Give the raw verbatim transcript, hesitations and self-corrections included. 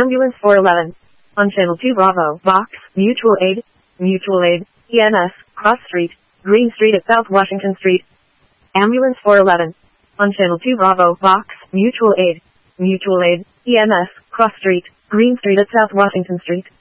Ambulance four eleven. On Channel two Bravo, Vox, Mutual Aid, Mutual Aid, E M S, Cross Street, Green Street at South Washington Street. Ambulance four eleven. On Channel two Bravo, Vox, Mutual Aid, Mutual Aid, E M S, Cross Street, Green Street at South Washington Street.